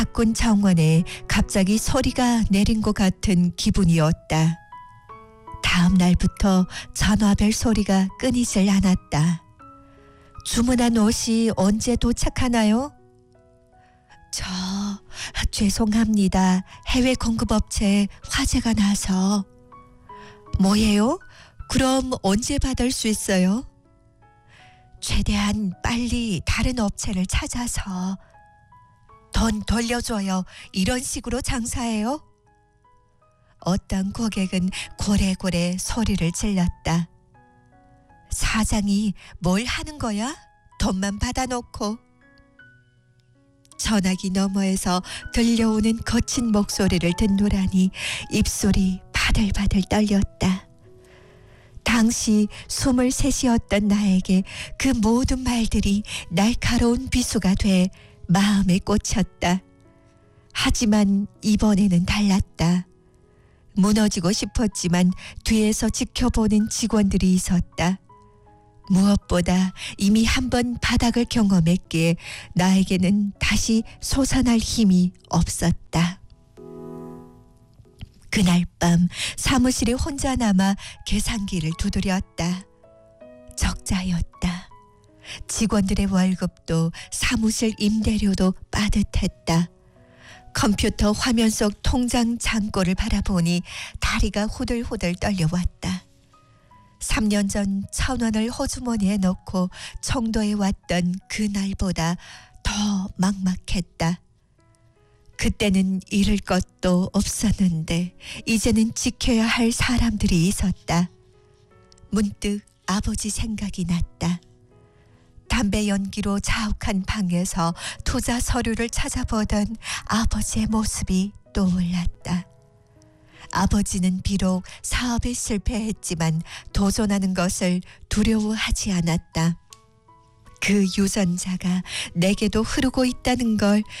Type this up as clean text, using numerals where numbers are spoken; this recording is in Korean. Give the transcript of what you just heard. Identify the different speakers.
Speaker 1: 가꾼 정원에 갑자기 소리가 내린 것 같은 기분이었다. 다음 날부터 전화벨 소리가 끊이질 않았다. 주문한 옷이 언제 도착하나요? 죄송합니다. 해외 공급업체에 화재가 나서. 뭐예요? 그럼 언제 받을 수 있어요? 최대한 빨리 다른 업체를 찾아서. 돈 돌려줘요. 이런 식으로 장사해요? 어떤 고객은 고래고래 소리를 질렀다. 사장이 뭘 하는 거야? 돈만 받아놓고. 전화기 너머에서 들려오는 거친 목소리를 듣노라니 입술이 바들바들 떨렸다. 당시 23이었던 나에게 그 모든 말들이 날카로운 비수가 돼 마음에 꽂혔다. 하지만 이번에는 달랐다. 무너지고 싶었지만 뒤에서 지켜보는 직원들이 있었다. 무엇보다 이미 한 번 바닥을 경험했기에 나에게는 다시 솟아날 힘이 없었다. 그날 밤 사무실에 혼자 남아 계산기를 두드렸다. 적자였다. 직원들의 월급도 사무실 임대료도 빠듯했다. 컴퓨터 화면 속 통장 잔고를 바라보니 다리가 후들후들 떨려왔다. 3년 전 1,000원을 호주머니에 넣고 청도에 왔던 그날보다 더 막막했다. 그때는 잃을 것도 없었는데 이제는 지켜야 할 사람들이 있었다. 문득 아버지 생각이 났다. 담배 연기로 자욱한 방에서 투자 서류를 찾아보던 아버지의 모습이 떠올랐다. 아버지는 비록 사업에 실패했지만 도전하는 것을 두려워하지 않았다. 그 유전자가 내게도 흐르고 있다는 걸